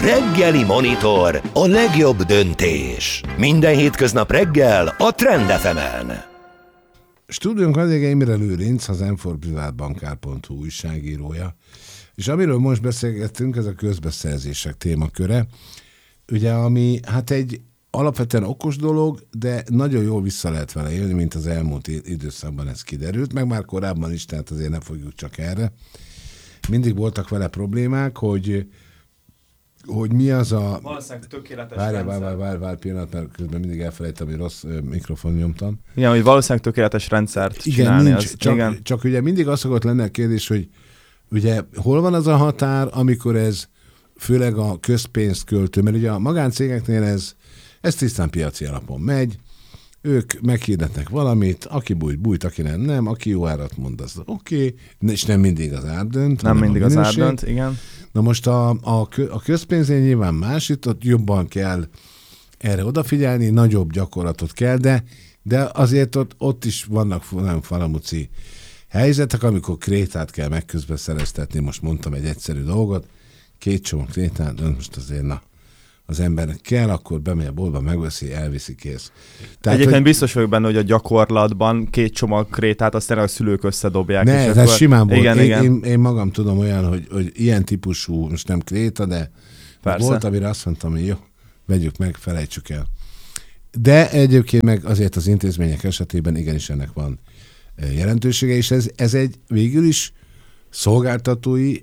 Reggeli Monitor, a legjobb döntés. Minden hétköznap reggel a Trend FM-en. Stúdiónk vendége Imre Lőrinc, az m4privatbankár.hu újságírója. És amiről most beszélgettünk, ez a közbeszerzések témaköre. Ugye, ami hát egy alapvetően okos dolog, de nagyon jól vissza lehet vele élni, mint az elmúlt időszakban ez kiderült, meg már korábban is, tehát azért ne fogjuk csak erre. Mindig voltak vele problémák, hogy mi az a... Valószínűleg tökéletes Várj pillanat, mert közben mindig elfelejtem, hogy rossz mikrofon nyomtam. Igen, hogy valószínűleg tökéletes rendszert csinálni. Nincs, csak ugye mindig az szokott lenne a kérdés, hogy ugye hol van az a határ, amikor ez főleg a közpénzt költő, mert ugye a magáncégeknél ez tisztán piaci alapon megy, ők meghirdetnek valamit, aki bújt, aki nem, aki jó árat mond, az oké, és nem mindig az ár dönt. Nem mindig az ár dönt, igen. Na most a közpénzén nyilván más, ott jobban kell erre odafigyelni, nagyobb gyakorlatot kell, de azért ott is vannak nagyon falamuci helyzetek, amikor krétát kell megközbeszereztetni, most mondtam egy egyszerű dolgot, 2 csomag krétát, de most azért az embernek kell, akkor bemegy a boltba, megveszi, elviszi, kész. Tehát, egyébként biztos vagyok benne, hogy a gyakorlatban 2 csomag krétát azt tényleg a szülők összedobják. Ne, ez akkor... simán volt. Igen. Én magam tudom olyan, hogy ilyen típusú, most nem kréta, de persze. Volt, amire azt mondtam, hogy jó, vegyük meg, felejtsük el. De egyébként meg azért az intézmények esetében igenis ennek van jelentősége, és ez egy végül is szolgáltatói,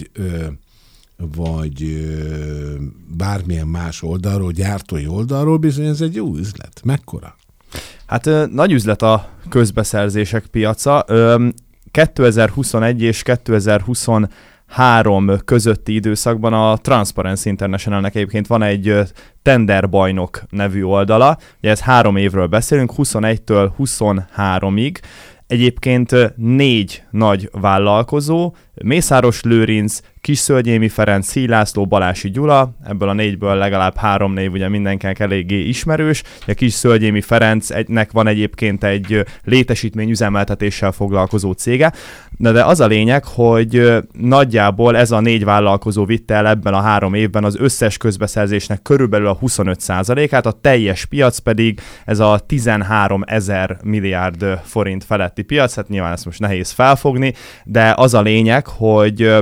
vagy bármilyen más oldalról, gyártói oldalról bizony ez egy jó üzlet. Mekkora? Hát nagy üzlet a közbeszerzések piaca. 2021 és 2023 közötti időszakban a Transparency Internationalnek egyébként van egy tenderbajnok nevű oldala. Ugye ez 3 évről beszélünk, 21-től 23-ig. Egyébként 4 nagy vállalkozó, Mészáros Lőrinc, Kisszölgyémi Ferenc, Szíj László, Balási Gyula, ebből a 4-ből legalább 3 név ugye mindenkinek eléggé ismerős. A Kisszölgyémi Ferencnek van egyébként egy létesítményüzemeltetéssel foglalkozó cége, de az a lényeg, hogy nagyjából ez a 4 vállalkozó vitte el ebben a 3 évben az összes közbeszerzésnek körülbelül a 25%-át, a teljes piac pedig ez a 13 000 milliárd forint feletti piac, hát nyilván ezt most nehéz felfogni, de az a lényeg, hogy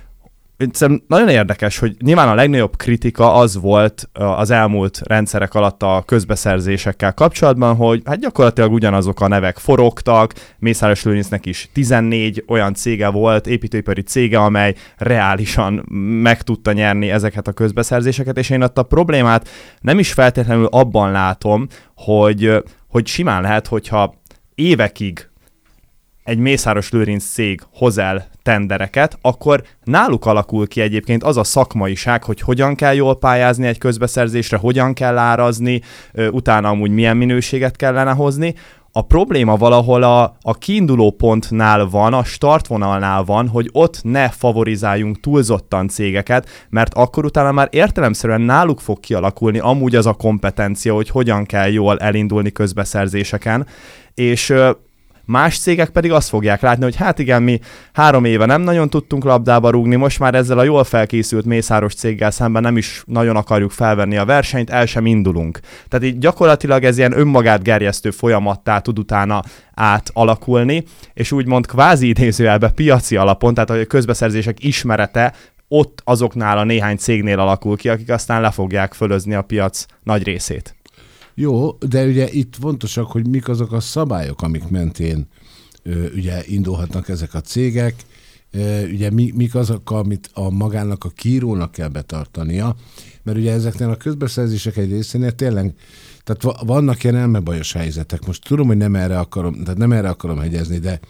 nagyon érdekes, hogy nyilván a legnagyobb kritika az volt az elmúlt rendszerek alatt a közbeszerzésekkel kapcsolatban, hogy hát gyakorlatilag ugyanazok a nevek forogtak, Mészáros Lőrincnek is 14 olyan cége volt, építőipari cége, amely reálisan meg tudta nyerni ezeket a közbeszerzéseket, és én ott a problémát nem is feltétlenül abban látom, hogy simán lehet, hogyha évekig egy Mészáros Lőrinc cég hoz el tendereket, akkor náluk alakul ki egyébként az a szakmaiság, hogy hogyan kell jól pályázni egy közbeszerzésre, hogyan kell árazni, utána amúgy milyen minőséget kellene hozni. A probléma valahol a kiinduló pontnál van, a startvonalnál van, hogy ott ne favorizáljunk túlzottan cégeket, mert akkor utána már értelemszerűen náluk fog kialakulni amúgy az a kompetencia, hogy hogyan kell jól elindulni közbeszerzéseken, és más cégek pedig azt fogják látni, hogy hát igen, mi 3 éve nem nagyon tudtunk labdába rúgni, most már ezzel a jól felkészült Mészáros céggel szemben nem is nagyon akarjuk felvenni a versenyt, el sem indulunk. Tehát így gyakorlatilag ez ilyen önmagát gerjesztő folyamattá tud utána átalakulni, és úgymond kvázi idézőjelbe piaci alapon, tehát hogy a közbeszerzések ismerete ott azoknál a néhány cégnél alakul ki, akik aztán le fogják fölözni a piac nagy részét. Jó, de ugye itt fontosak, hogy mik azok a szabályok, amik mentén ugye indulhatnak ezek a cégek, ugye mik azok, amit a magának, a kiírónak kell betartania, mert ugye ezeknél a közbeszerzések egy részénél tényleg, tehát vannak ilyen elmebajos helyzetek. Most tudom, hogy nem erre akarom hegyezni, de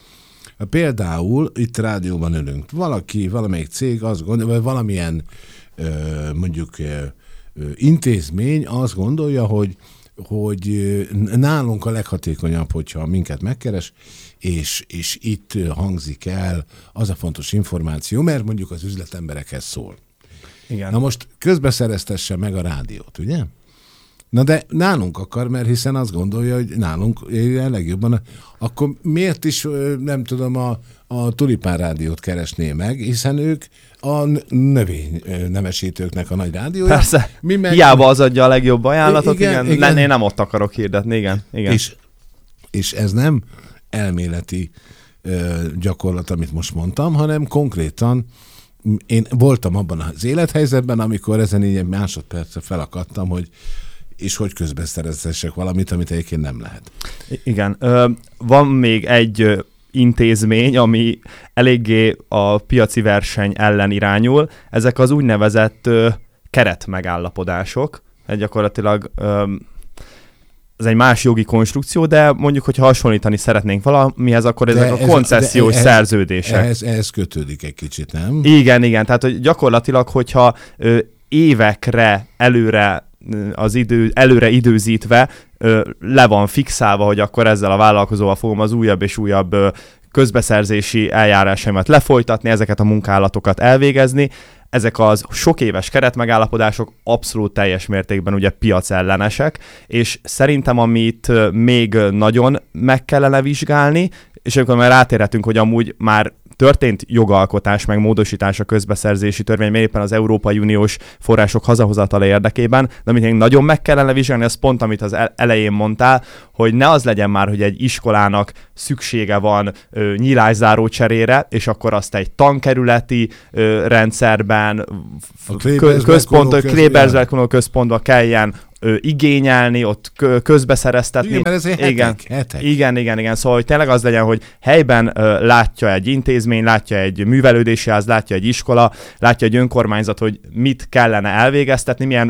például itt rádióban ülünk. Valamelyik cég azt gondolja, vagy valamilyen mondjuk intézmény azt gondolja, hogy nálunk a leghatékonyabb, hogyha minket megkeres, és itt hangzik el az a fontos információ, mert mondjuk az üzletemberekhez szól. Igen. Na most közbeszereztesse meg a rádiót, ugye? Na de nálunk akar, mert hiszen azt gondolja, hogy nálunk éljen legjobban. Akkor miért is, nem tudom, a Tulipán rádiót keresné meg, hiszen ők a növény nemesítőknek a nagy rádiója. Persze, mi meg... hiába az adja a legjobb ajánlatot, Igen. én nem ott akarok hirdetni, igen. És ez nem elméleti gyakorlat, amit most mondtam, hanem konkrétan én voltam abban az élethelyzetben, amikor ezen így egy másodpercre felakadtam, hogy közbeszerezhessek valamit, amit egyébként nem lehet. Igen. Van még egy intézmény, ami eléggé a piaci verseny ellen irányul. Ezek az úgynevezett keretmegállapodások. Gyakorlatilag ez egy más jogi konstrukció, de mondjuk, hogyha hasonlítani szeretnénk valamihez, akkor ezek a koncesziós szerződések. Ehhez kötődik egy kicsit, nem? Igen. Tehát hogy gyakorlatilag, hogyha évekre előre időzítve le van fixálva, hogy akkor ezzel a vállalkozóval fogom az újabb és újabb közbeszerzési eljárásaimat lefolytatni, ezeket a munkálatokat elvégezni. Ezek az sok éves keretmegállapodások abszolút teljes mértékben ugye piacellenesek, és szerintem amit még nagyon meg kellene vizsgálni, és amikor már rátérhetünk, hogy amúgy már történt jogalkotás, meg módosítás a közbeszerzési törvényben éppen az Európai Uniós források hazahozatala érdekében, de amit még nagyon meg kellene vizsgálni, az pont, amit az elején mondtál, hogy ne az legyen már, hogy egy iskolának szüksége van nyílászáró cserére, és akkor azt egy tankerületi rendszerben, Klebersberg központba kelljen igényelni, ott közbeszereztetni. Igen, mert ezért hetek. Igen. Szóval, hogy tényleg az legyen, hogy helyben látja egy intézmény, látja egy művelődési ház, látja egy iskola, látja egy önkormányzat, hogy mit kellene elvégeztetni, milyen